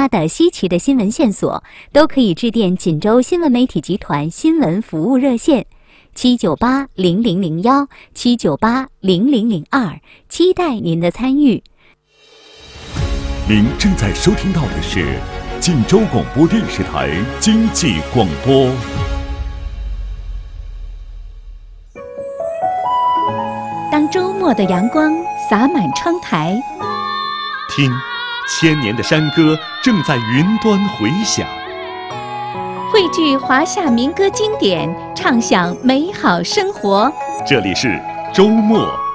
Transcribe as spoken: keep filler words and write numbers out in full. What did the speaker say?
发的稀奇的新闻线索，都可以致电锦州新闻媒体集团新闻服务热线七九八零零零幺七九八零零零二，期待您的参与。 您正在收听到的是锦州广播电视台经济广播。 当周末的阳光洒满窗台， 听，千年的山歌正在云端回响。 汇聚华夏民歌经典，畅享美好生活。 这里是周末